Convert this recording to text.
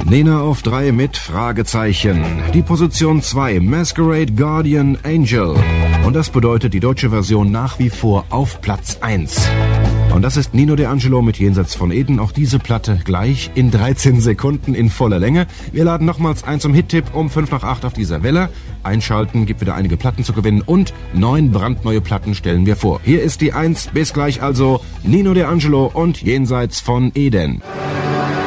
Nena auf 3 mit Fragezeichen. Die Position 2, Masquerade Guardian Angel. Und das bedeutet die deutsche Version nach wie vor auf Platz 1. Und das ist Nino D'Angelo mit Jenseits von Eden. Auch diese Platte gleich in 13 Sekunden in voller Länge. Wir laden nochmals ein zum Hit-Tipp um 5 nach 8 auf dieser Welle. Einschalten, gibt wieder einige Platten zu gewinnen und 9 brandneue Platten stellen wir vor. Hier ist die 1. Bis gleich also Nino D'Angelo und Jenseits von Eden.